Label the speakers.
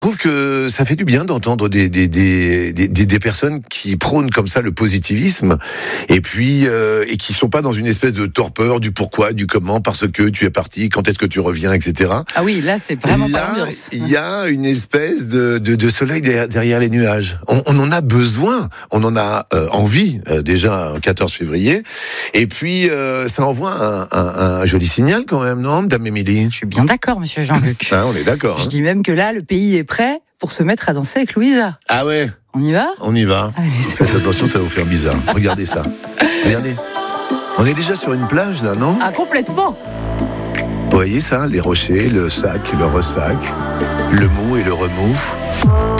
Speaker 1: Je trouve que ça fait du bien d'entendre des personnes qui prônent comme ça le positivisme et puis et qui sont pas dans une espèce de torpeur du pourquoi, du comment, parce que tu es parti, quand est-ce que tu reviens, etc.
Speaker 2: Ah oui, là c'est vraiment pas l'ambiance.
Speaker 1: Il y a une espèce de soleil derrière les nuages. On en a besoin, on en a envie déjà un 14 février. Et puis ça envoie un joli signal quand même, non, Dame Émilie?
Speaker 2: Je suis bien d'accord, monsieur Jean-Luc.
Speaker 1: Ah, on est d'accord.
Speaker 2: Je dis même que là, le pays est prêt pour se mettre à danser avec Louisa.
Speaker 1: Ah ouais.
Speaker 2: On y va?
Speaker 1: On y va.
Speaker 2: Allez,
Speaker 1: Faites attention, ça va vous faire bizarre. Regardez ça. Regardez. On est déjà sur une plage là, non?
Speaker 2: Ah, complètement.
Speaker 1: Vous voyez ça? Les rochers, le sac, le ressac, le mou et le remou.